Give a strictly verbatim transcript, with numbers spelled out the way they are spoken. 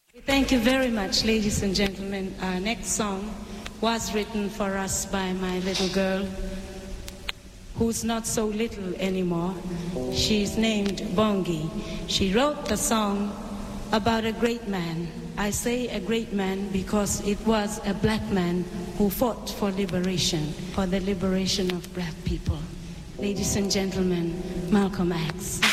Thank you very much, ladies and gentlemen. Our next song was written for us by my little girl, who's not so little anymore. She's named Bongi. She wrote a song about a great man. I say a great man because it was a black man who fought for liberation, for the liberation of black people. Ladies and gentlemen, Malcolm X.